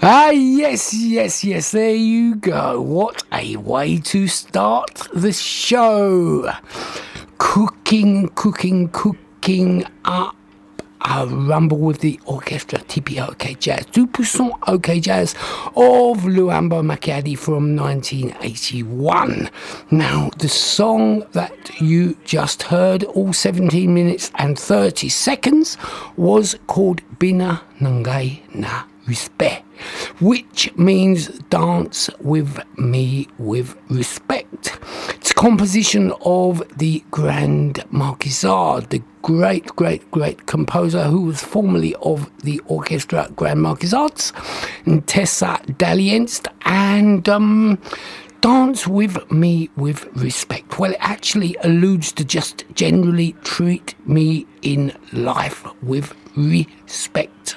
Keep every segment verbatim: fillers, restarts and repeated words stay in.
Ah, yes, yes, yes, there you go. What a way to start the show. Cooking, cooking, cooking up a rumble with the orchestra T P O OK Jazz, two percent OK Jazz of Luambo Makiadi from nineteen eighty-one. Now, the song that you just heard, all seventeen minutes and thirty seconds, was called Bina Nangai Na Respect, which means dance with me with respect. It's a composition of the Grand Marquisard, the great, great, great composer who was formerly of the orchestra Grand Marquisards, Ntesa Dalienst, and um, dance with me with respect. Well, it actually alludes to just generally treat me in life with respect.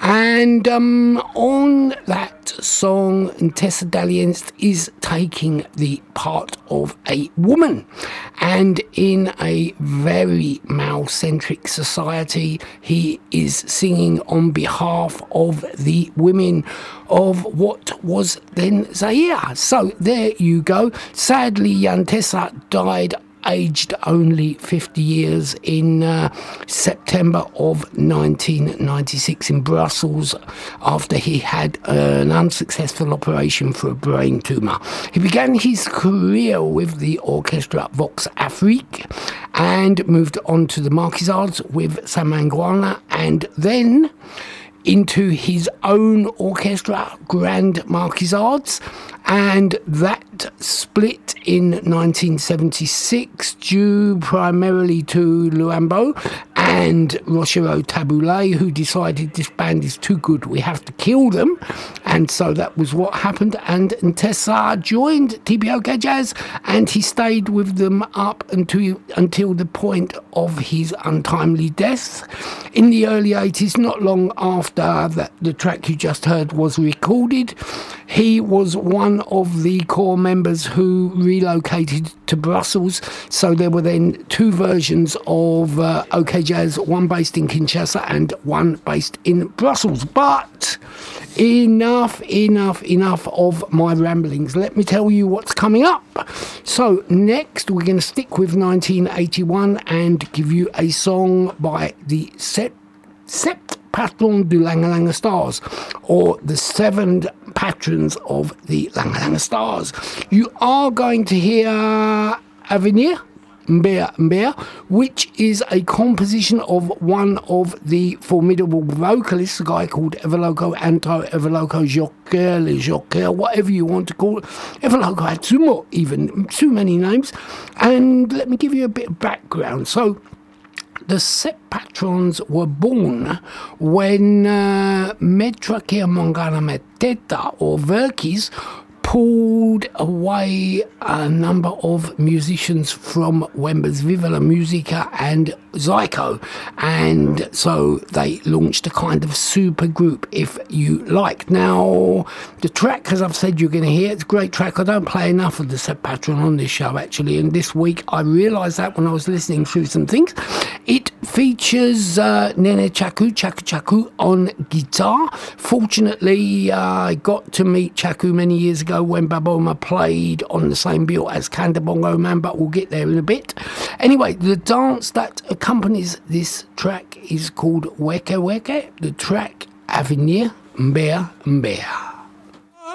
And um, on that song, Ntesa Dalienst is taking the part of a woman. And in a very male-centric society, he is singing on behalf of the women of what was then Zaire. So there you go. Sadly, Ntesa died aged only fifty years in uh, September of nineteen ninety-six in Brussels after he had an unsuccessful operation for a brain tumour. He began his career with the orchestra Vox Afrique and moved on to the Marquisards with Samangwana, and then into his own orchestra, Grand Marquisards, and that split in nineteen seventy-six due primarily to Luambo and Rochereau Taboulé, who decided this band is too good, we have to kill them. And so that was what happened, and Ntesa joined T P O OK Jazz, and he stayed with them up until, until the point of his untimely death in the early eighties, not long after that the track you just heard was recorded. He was one of the core members who relocated to Brussels, so there were then two versions of uh, OK Jazz, one based in Kinshasa and one based in Brussels. But enough, enough, enough of my ramblings. Let me tell you what's coming up. So next we're going to stick with nineteen eighty-one and give you a song by the Sept Sept Patron du Langa Langa Stars, or the seven patrons of the Langa Langa Stars. You are going to hear Avenir Mbea Mbea, which is a composition of one of the formidable vocalists, a guy called Everloco Anto, Everloco Joker, Le Joker, whatever you want to call it. Everloco had two more, even too many names. And let me give you a bit of background. So the Sept Patrons were born when uh, Metrakia Mongana Meteta, or Verkis, pulled away a number of musicians from Wembers Viva la Musica and Zyko, and so they launched a kind of super group, if you like. Now, the track, as I've said, you're going to hear, it's a great track. I don't play enough of the Sept Patron on this show, actually, and this week I realised that when I was listening through some things. It features uh, Nene Chaku, Chaku Chaku on guitar. Fortunately, uh, I got to meet Chaku many years ago when Baboma played on the same bill as Kanda Bongo Man, but we'll get there in a bit. Anyway, the dance that accompanies this track is called Weke Weke. The track Avenir Mbea Mbea.